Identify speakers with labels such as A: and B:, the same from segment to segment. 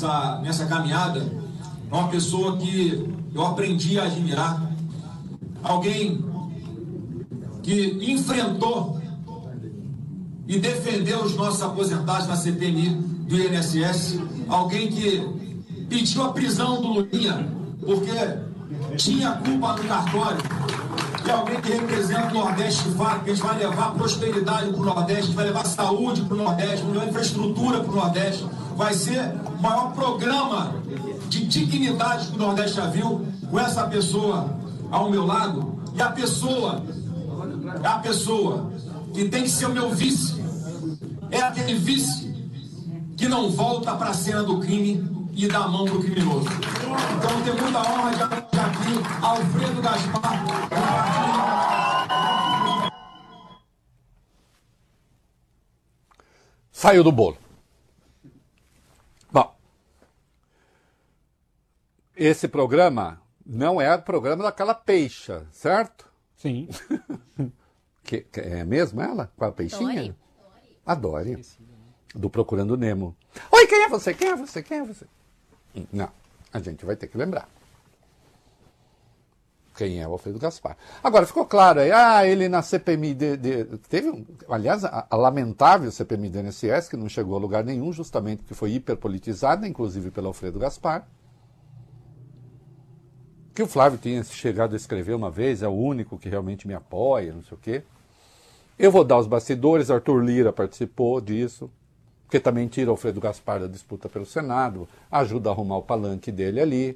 A: nessa caminhada é uma pessoa que eu aprendi a admirar, alguém que enfrentou e defendeu os nossos aposentados na CPMI do INSS, alguém que pediu a prisão do Lulinha porque tinha culpa no cartório, que é alguém que representa o Nordeste de fato, que a gente vai levar prosperidade para o Nordeste, a gente vai levar saúde para o Nordeste, vai levar infraestrutura para o Nordeste, vai ser o maior programa de dignidade que o Nordeste já viu, com essa pessoa ao meu lado, e a pessoa que tem que ser o meu vice, é aquele vice que não volta para a cena do crime e dá a mão pro criminoso. Então eu tenho muita honra de apresentar aqui Alfredo Gaspar.
B: Saiu do bolo. Bom, esse programa não é o programa daquela peixa, certo?
C: Sim.
B: Que é mesmo ela? Com a peixinha? Adore. Do Procurando Nemo. Oi, quem é você? Quem é você? Quem é você? Não, a gente vai ter que lembrar. Quem é o Alfredo Gaspar? Agora, ficou claro aí, ele na CPMI teve, aliás, a lamentável CPMI do INSS, que não chegou a lugar nenhum, justamente porque foi hiperpolitizada, inclusive pelo Alfredo Gaspar. Que o Flávio tinha chegado a escrever uma vez, é o único que realmente me apoia, não sei o quê. Eu vou dar os bastidores, Arthur Lira participou disso, porque também tira o Alfredo Gaspar da disputa pelo Senado, ajuda a arrumar o palanque dele ali.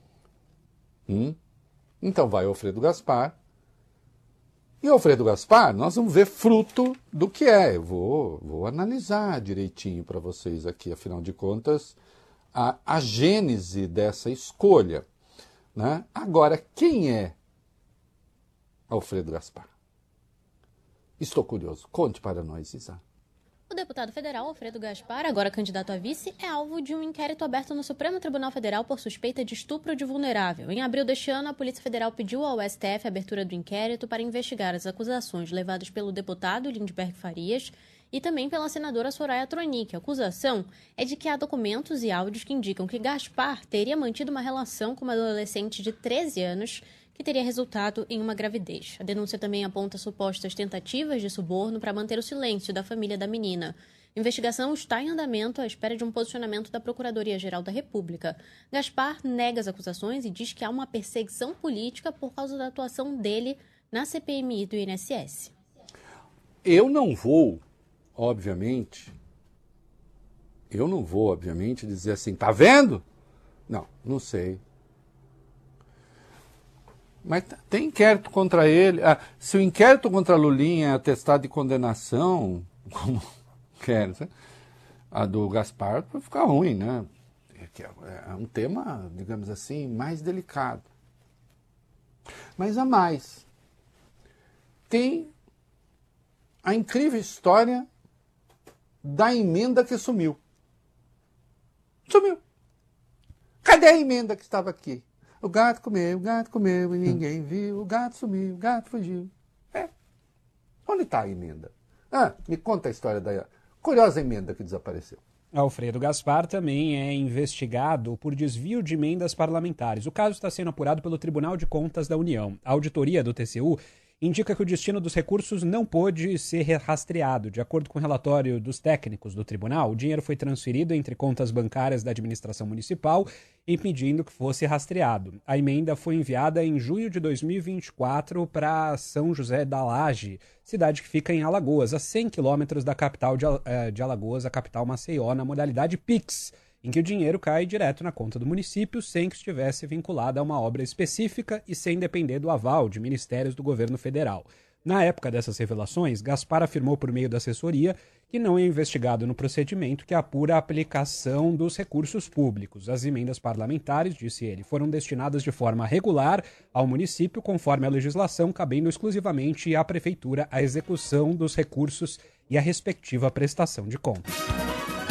B: Então vai o Alfredo Gaspar. E o Alfredo Gaspar, nós vamos ver fruto do que é. Eu vou analisar direitinho para vocês aqui, afinal de contas, a gênese dessa escolha. Né? Agora, quem é Alfredo Gaspar? Estou curioso. Conte para nós, Isa.
D: O deputado federal Alfredo Gaspar, agora candidato a vice, é alvo de um inquérito aberto no Supremo Tribunal Federal por suspeita de estupro de vulnerável. Em abril deste ano, a Polícia Federal pediu ao STF a abertura do inquérito para investigar as acusações levadas pelo deputado Lindbergh Farias e também pela senadora Soraya Tronic. A acusação é de que há documentos e áudios que indicam que Gaspar teria mantido uma relação com uma adolescente de 13 anos que teria resultado em uma gravidez. A denúncia também aponta supostas tentativas de suborno para manter o silêncio da família da menina. A investigação está em andamento à espera de um posicionamento da Procuradoria-Geral da República. Gaspar nega as acusações e diz que há uma perseguição política por causa da atuação dele na CPMI do INSS.
B: Eu não vou, obviamente, dizer assim, tá vendo? Não sei. Mas tem inquérito contra ele. Se o inquérito contra Lulinha é atestado de condenação, como quer, a do Gaspar vai ficar ruim, né? É um tema, digamos assim, mais delicado. Mas a mais. Tem a incrível história da emenda que sumiu. Sumiu. Cadê a emenda que estava aqui? O gato comeu e ninguém viu. O gato sumiu, o gato fugiu. Onde está a emenda? Me conta a história da curiosa emenda que desapareceu.
C: Alfredo Gaspar também é investigado por desvio de emendas parlamentares. O caso está sendo apurado pelo Tribunal de Contas da União. A auditoria do TCU indica que o destino dos recursos não pôde ser rastreado. De acordo com o relatório dos técnicos do tribunal, o dinheiro foi transferido entre contas bancárias da administração municipal, impedindo que fosse rastreado. A emenda foi enviada em junho de 2024 para São José da Laje, cidade que fica em Alagoas, a 100 quilômetros da capital de Alagoas, a capital Maceió, na modalidade PIX, em que o dinheiro cai direto na conta do município sem que estivesse vinculado a uma obra específica e sem depender do aval de ministérios do governo federal. Na época dessas revelações, Gaspar afirmou por meio da assessoria que não é investigado no procedimento que apura a aplicação dos recursos públicos. As emendas parlamentares, disse ele, foram destinadas de forma regular ao município, conforme a legislação, cabendo exclusivamente à prefeitura a execução dos recursos e a respectiva prestação de contas.